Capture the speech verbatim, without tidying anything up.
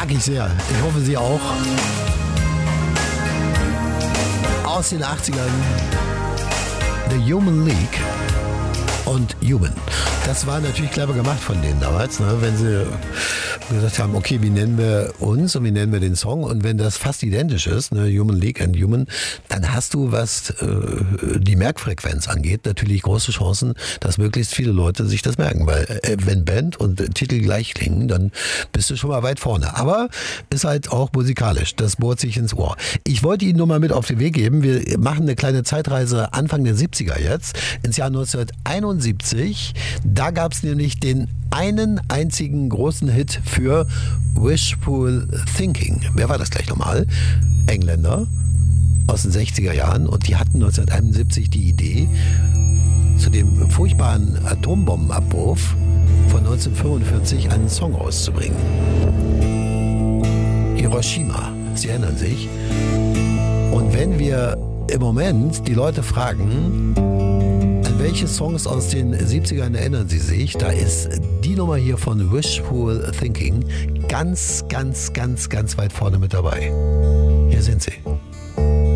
Mag ich sehr. Ich hoffe, Sie auch. Aus den achtzigern. The Human League und Human. Das war natürlich clever gemacht von denen damals, ne? Wenn sie gesagt haben, okay, wie nennen wir uns und wie nennen wir den Song, und wenn das fast identisch ist, ne, Human League and Human, dann hast du, was äh, die Merkfrequenz angeht, natürlich große Chancen, dass möglichst viele Leute sich das merken, weil äh, wenn Band und äh, Titel gleich klingen, dann bist du schon mal weit vorne. Aber ist halt auch musikalisch, das bohrt sich ins Ohr. Ich wollte Ihnen nur mal mit auf den Weg geben, wir machen eine kleine Zeitreise Anfang der siebziger jetzt, ins Jahr neunzehnhunderteinundsiebzig. Da gab es nämlich den einen einzigen großen Hit für Wishful Thinking. Wer war das gleich nochmal? Engländer aus den sechziger Jahren, und die hatten neunzehnhunderteinundsiebzig die Idee, zu dem furchtbaren Atombombenabbruch von neunzehnhundertfünfundvierzig einen Song rauszubringen. Hiroshima, Sie erinnern sich. Und wenn wir im Moment die Leute fragen, an welche Songs aus den siebzigern erinnern Sie sich, da ist die Nummer hier von Wishful Thinking ganz, ganz, ganz, ganz weit vorne mit dabei. Hier sind sie.